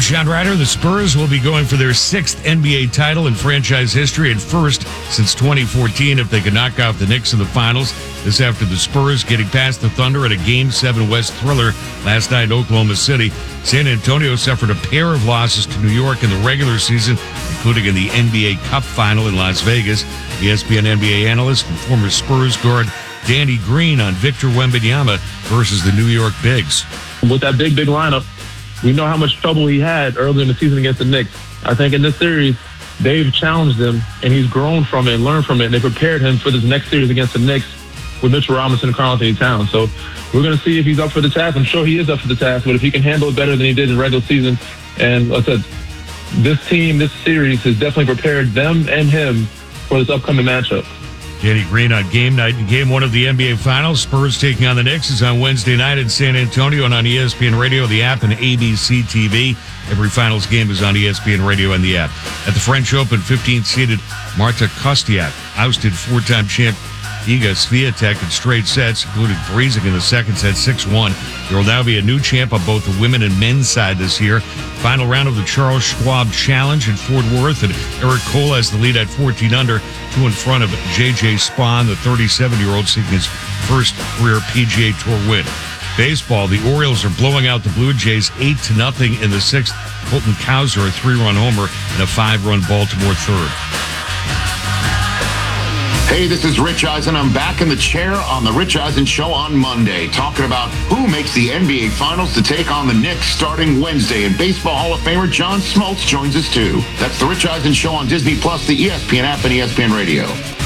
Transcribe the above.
Sean Ryder. The Spurs will be going for their sixth NBA title in franchise history and first since 2014 if they can knock off the Knicks in the finals. This after the Spurs getting past the Thunder at a Game 7 West thriller last night in Oklahoma City. San Antonio suffered a pair of losses to New York in the regular season, including in the NBA Cup final in Las Vegas. ESPN NBA analyst and former Spurs guard Danny Green on Victor Wembanyama versus the New York Bigs. With that big lineup, we know how much trouble he had earlier in the season against the Knicks. I think in this series, they've challenged him, and he's grown from it and learned from it, and they prepared him for this next series against the Knicks with Mitchell Robinson and Karl-Anthony Towns. So we're going to see if he's up for the task. I'm sure he is up for the task, but if he can handle it better than he did in regular season, and like I said, this team, this series has definitely prepared them and him for this upcoming matchup. Danny Green on game night in Game 1 of the NBA Finals. Spurs taking on the Knicks is on Wednesday night in San Antonio and on ESPN Radio, the app, and ABC TV. Every Finals game is on ESPN Radio and the app. At the French Open, 15th-seeded Marta Kostyuk ousted four-time champ Iga Swiatek in straight sets, including breezing in the second set 6-1. There will now be a new champ on both the women and men's side this year. Final round of the Charles Schwab Challenge in Fort Worth, and Eric Cole has the lead at 14 under, two in front of J.J. Spaun, the 37-year-old seeking his first career PGA Tour win. Baseball, the Orioles are blowing out the Blue Jays 8-0 in the sixth. Colton Cowser, a 3-run homer, and a 5-run Baltimore third. Hey, this is Rich Eisen. I'm back in the chair on the Rich Eisen Show on Monday, talking about who makes the NBA Finals to take on the Knicks starting Wednesday. And Baseball Hall of Famer John Smoltz joins us too. That's the Rich Eisen Show on Disney Plus, the ESPN app, and ESPN Radio.